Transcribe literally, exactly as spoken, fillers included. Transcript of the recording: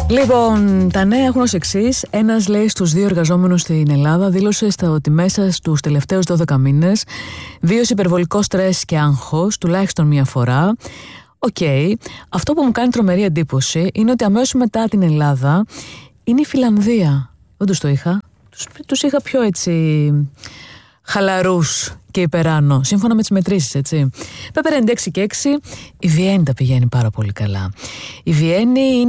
Λοιπόν, τα νέα έχουν ως εξής. Ένας, λέει, στους δύο εργαζόμενους στην Ελλάδα δήλωσε στα ότι μέσα στους τελευταίους δώδεκα μήνες βίωσε υπερβολικό στρες και άγχος τουλάχιστον μία φορά. Οκ. Okay. Αυτό που μου κάνει τρομερή εντύπωση είναι ότι αμέσως μετά την Ελλάδα είναι η Φιλανδία. Δεν τους το είχα. Τους, τους είχα πιο έτσι χαλαρούς και υπεράνω, σύμφωνα με τις μετρήσεις, έτσι. Πέπερα ενενήντα έξι και έξι, η Βιέννη τα πηγαίνει πάρα πολύ καλά. Η Βιέννη είναι